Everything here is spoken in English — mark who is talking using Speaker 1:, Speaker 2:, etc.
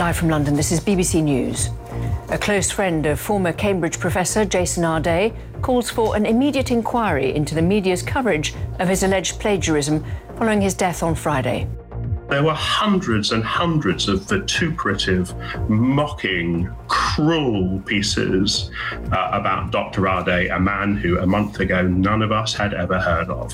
Speaker 1: Live from London, this is BBC News. A close friend of former Cambridge professor Jason Arday calls for an immediate inquiry into the media's coverage of his alleged plagiarism following his death on Friday.
Speaker 2: There were hundreds and hundreds of vituperative, mocking, cruel pieces about Dr. Arday, a man who a month ago none of us had ever heard of.